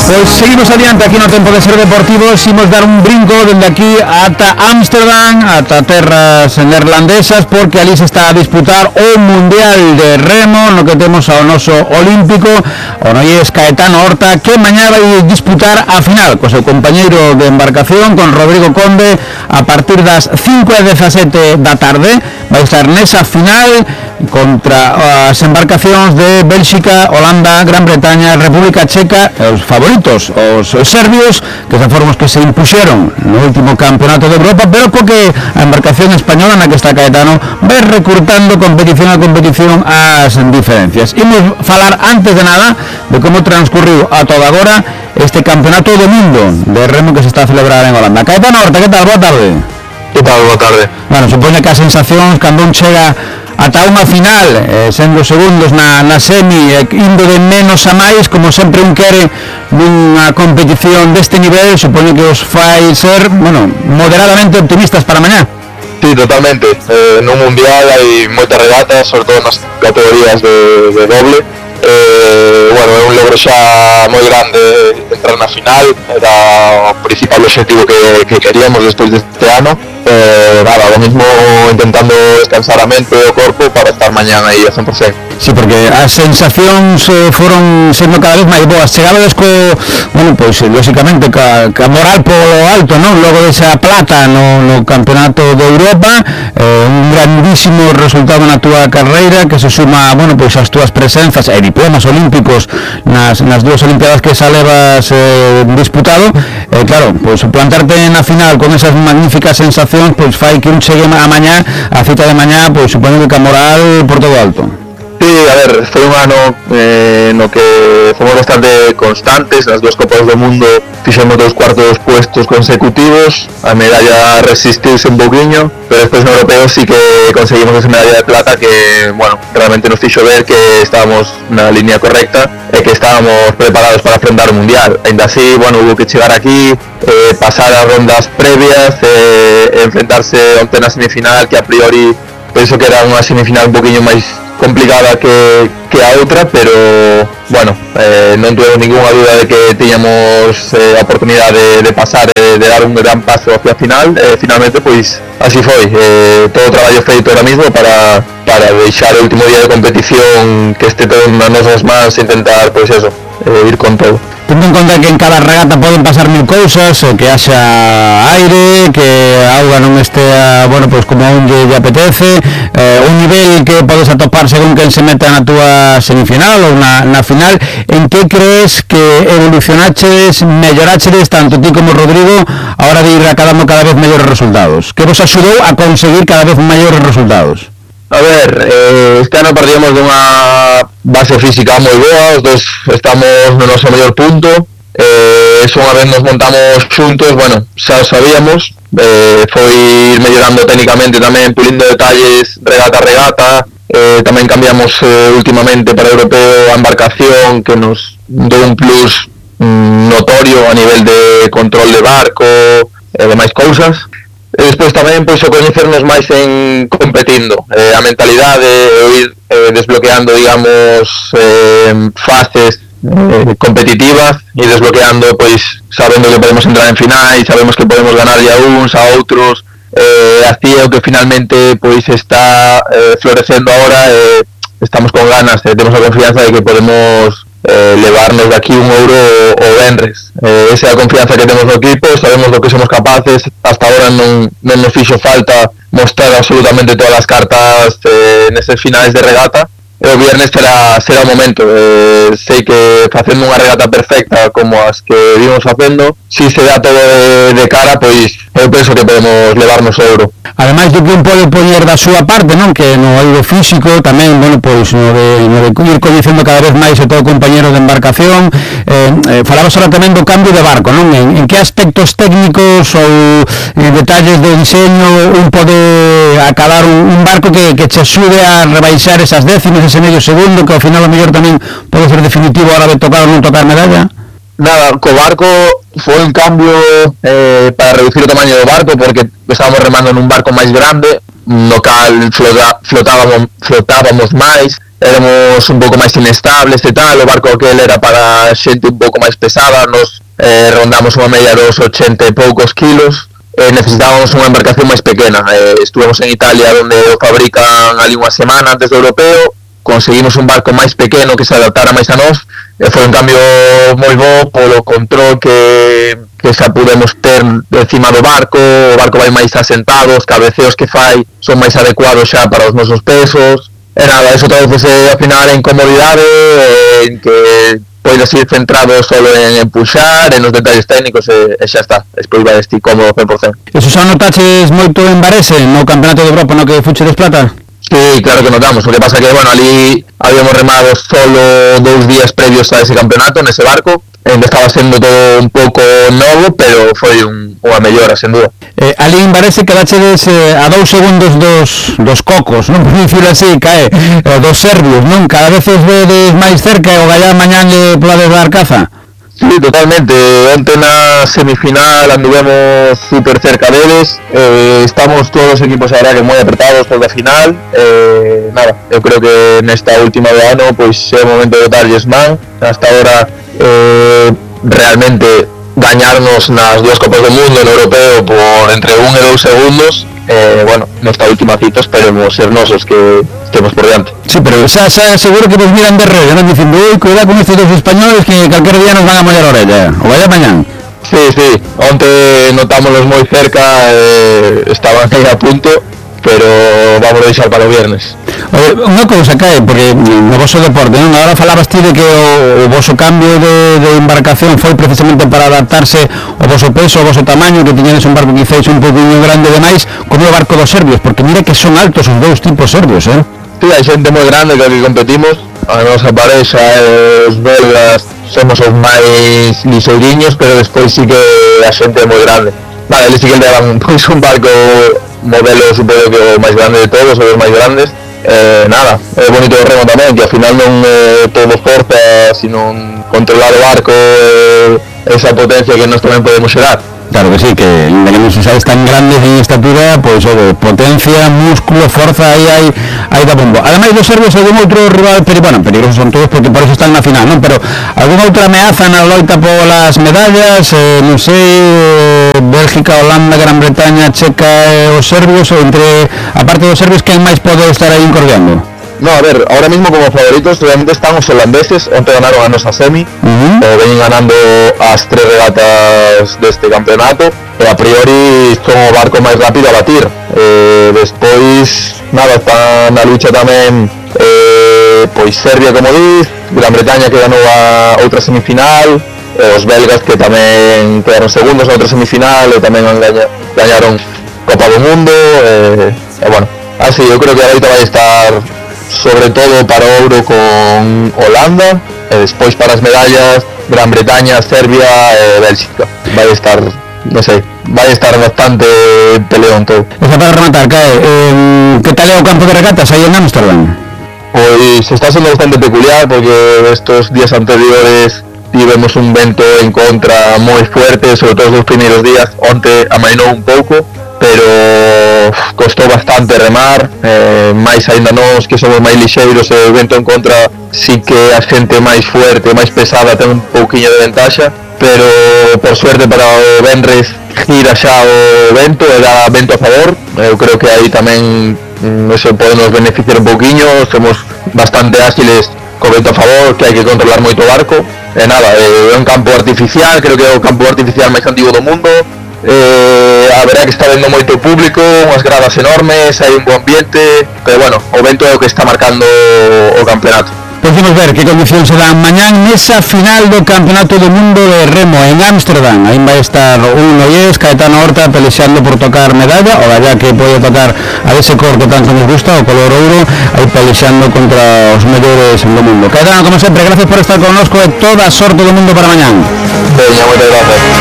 Pois seguimos adiante aquí no Tempo de Ser Deportivos. Imos dar un brinco dende aquí ata Ámsterdam, ata terras neerlandesas, porque ali se está a disputar o Mundial de Remo, no que temos ao noso olímpico, o noies Caetano Horta, que mañá vai disputar a final co seu compañeiro de embarcación, con Rodrigo Conde, a partir das 5:17 da tarde. Vai estar nesa final contra as embarcacións de Bélxica, Holanda, Gran Bretaña, República Checa, os favoritos, os serbios, que foron os que se impuxeron no último campeonato de Europa, pero co que a embarcación española na que está Caetano vai recurtando competición a competición as diferencias. Imos falar antes de nada de como transcurriu a toda agora este campeonato do mundo de remo que se está a celebrar en Holanda. Caetano Horta, que tal? Boa tarde. Que tal? Boa tarde. Bueno, supone que as sensacións cando un chega ata unha final, sendo segundos na semi, indo de menos a máis, como sempre un quere nunha competición deste nivel, supone que os fai ser, bueno, moderadamente optimistas para mañá. Sí, totalmente. No mundial hai moitas regatas, sobre todo nas categorías de doble. Bueno, é un logro xa moi grande entrar na final, era o principal objetivo que queríamos despois deste ano. Nada, lo mismo intentando descansar a mente e o corpo para estar mañán aí a 100%. Sí, porque as sensacións foron sendo cada vez máis boas. Chegabades bueno, pois, lógicamente, ca moral polo alto, non? Logo desa plata no Campeonato de Europa, un grandísimo resultado na túa carreira, que se suma, bueno, pois, as túas presenzas e diplomas olímpicos nas dúas olimpiadas que xa levas disputado. Claro, pois, plantarte na final con esas magníficas sensacións, pois, fai que un chegue a mañá, a cita de mañá, pois, supoño que ca moral por todo alto. Sí, a ver, foi un ano no que fomos bastante constantes. Nas dúas Copas do Mundo fixemos 2 cuartos puestos consecutivos, a medalla resistiuse un pouquiño, pero despois no europeo sí que conseguimos esa medalla de plata que, bueno, realmente nos fixo ver que estábamos na línea correcta e que estábamos preparados para afrontar o Mundial. Ainda así, bueno, hubo que chegar aquí, pasar as rondas previas, enfrentarse onte na semifinal, que a priori penso que era unha semifinal un poquinho máis complicada que a outra, pero bueno, non tuve ninguna duda de que tiñamos a oportunidade de pasar, de dar un gran paso hacia a final. Finalmente, pois, así foi. Todo o traballo feito ahora mismo para deixar o último día de competición que este todo nas nosas mans e intentar, pois eso, ir con todo. Tendo en conta que en cada regata poden pasar mil cousas, que haxa aire, que a auga non estea, bueno, pois como a un lle apetece, un nivel que podes atopar según quen se meta na túa semifinal ou na final. En que crees que evolucionaches, melloraches tanto ti como Rodrigo a hora de ir acadando cada vez mellores resultados? Que vos axudou a conseguir cada vez maiores resultados? A ver, este ano partíamos dunha base física moi boa, os dos estamos no noso mellor punto. Eso unha vez nos montamos xuntos, bueno, xa o sabíamos, foi ir mellorando técnicamente tamén, pulindo detalles regata a regata. Tamén cambiamos últimamente para o europeo a embarcación, que nos dou un plus notorio a nivel de control de barco e demais cousas. E despois tamén, pois, o coñecernos máis en competindo, a mentalidade, o ir desbloqueando, digamos, fases competitivas e desbloqueando, pois, sabendo que podemos entrar en finais, sabemos que podemos ganarlle a uns, a outros, así é o que finalmente, pois, está florecendo agora. Estamos con ganas, temos a confianza de que podemos levarnos de aquí un ouro o venres. Esa é a confianza que temos no equipo, sabemos do que somos capaces. Hasta ahora non nos fixo falta mostrar absolutamente todas as cartas neses finais de regata, e o viernes será o momento. Sei que facendo unha regata perfecta como as que vimos facendo, si se dá todo de cara, pois eu penso que podemos levarnos o ouro. Ademais do que un pode poñer da súa parte, non? Que no eido físico tamén, bueno, pois no de ir coñecendo cada vez máis o todo compañero de embarcación. Falabas ahora tamén do cambio de barco, non? En que aspectos técnicos ou detalles do diseño un pode acabar un barco que che axude a rebaixar esas décimas, ese medio segundo, que ao final o mellor tamén pode ser definitivo a hora de tocar ou non tocar medalla? Nada, co barco foi un cambio para reducir o tamaño do barco, porque estábamos remando nun barco máis grande, no cal flotábamos máis, éramos un pouco máis inestables e tal, o barco aquel era para xente un pouco máis pesada, nos rondamos unha media dos 80 e poucos kilos, necesitábamos unha embarcación máis pequena. Estuvemos en Italia onde o fabrican ali unha semana antes do europeo, conseguimos un barco máis pequeno que se adaptara máis a nós, e foi un cambio moi bo polo control que xa pudemos ter encima do barco, o barco vai máis asentado, os cabeceos que fai son máis adecuados xa para os nosos pesos, e nada, eso traduce ao final en comodidade, en que podes ir centrado solo en empuxar, en os detalles técnicos e xa está, despois vai estar cómodo 100%. Eso xa notaches moito en Varese, no Campeonato de Europa no que fuchedes plata? Sí, claro que notamos, o que pasa que, bueno, ali habíamos remado solo 2 días previos a ese campeonato, nese barco, en que estaba sendo todo un pouco novo, pero foi unha mellora, sen dúda. Ali en Varese quedachedes a 2 segundos dos cocos, non por dicirlo así, cae, dos serbios, non? Cada vez os vedes máis cerca e o gallá mañán lle podades dar caza? Sí, totalmente. Onte na semifinal anduvemos super cerca deles, estamos todos os equipos a verdad que moi apretados por a final, nada, eu creo que nesta última do ano pois é o momento de darlles man. Hasta ahora realmente gañarnos nas dúas Copas do Mundo no europeo por entre 1 e 2 segundos, bueno, nesta última cita esperemos ser nosos que estemos por diante. Sí, pero xa seguro que nos miran de rollo, non dicindo, ui, cuidado con estes dos españoles que calquer día nos van a mollar a orella, o vaya mañán. Sí, onte notámoslos moi cerca, estaban aí a punto, pero vamos a deixar para o viernes. Unha cousa, Cae, porque no vosso deporte, non? Agora falabas ti de que o voso cambio de embarcación foi precisamente para adaptarse ao voso peso, ao voso tamaño, que tiñades un barco quizáis un pouquinho grande demais, como o barco dos serbios, porque mira que son altos os dous tipos serbios, Sí, hai xente moi grande que competimos, a nosa parexa e os belgas somos os máis lixeiriños, pero despois sí que a xente é moi grande. Vale, eles sí que levan pois un barco modelo, supoño que o máis grande de todos, os máis grandes. Nada, é bonito o remo tamén, que ao final non é todo forza, sino controlar o barco, esa potencia que nós tamén podemos xerar. Claro que sí, que de que non usades tan grandes en estatura, pois potencia, músculo, forza, aí da bombo. Ademais dos serbios, algún outro rival, peligrosos son todos porque por eso están na final, non? Pero algunha outra ameaza na loita polas medallas, non sei, Bélgica, Holanda, Gran Bretaña, Checa e os serbios, ou entre, a parte dos serbios, quen máis pode estar aí incordiando? No, a ver, ahora mismo como favoritos realmente están os holandeses, onte ganaron a nosa semi, veñen ganando as 3 regatas deste campeonato, e a priori son o barco máis rápido a batir. Despois, nada, está na lucha tamén pois Serbia, como diz, Gran Bretaña que ganou a outra semifinal, os belgas que tamén quedaron segundos na outra semifinal e tamén gañaron Copa do Mundo, e bueno, así eu creo que a loita vai estar sobre todo para o ouro con Holanda, e despois para as medallas Gran Bretaña, Serbia e Bélxica. Vai estar, non sei, vai estar bastante peleón todo. Esa para rematar, Cae, que tal é o campo de regatas aí en Ámsterdam? Pois está sendo bastante peculiar porque estos días anteriores tivemos un vento en contra moi fuerte, sobre todo os primeiros días. Onte amainou un pouco, pero costou bastante remar, máis aínda nós que somos máis lixeiros e o vento en contra sí que a xente máis fuerte, máis pesada ten un pouquiño de ventaxa, pero por suerte para o venres gira xa o vento e dá vento a favor. Eu creo que aí tamén eso pode nos beneficiar un pouquiño, somos bastante ágiles co vento a favor, que hai que controlar moito o barco, e nada, é un campo artificial, creo que é o campo artificial máis antigo do mundo. A verdad que está vendo moito público, unhas gradas enormes, hai un bo ambiente, pero bueno, o vento é o que está marcando o campeonato. Podemos ver que condicións se dan mañán nesa final do Campeonato do Mundo de Remo en Ámsterdam. Aí vai estar un Noyes, Caetano Horta pelexando por tocar medalla, o gallá que pode tocar a ese cor que tanto nos gusta, o color ouro, aí pelexando contra os mellores do mundo. Caetano, como sempre, gracias por estar connosco e toda a sorte do mundo para mañán. Veña, moitas gracias.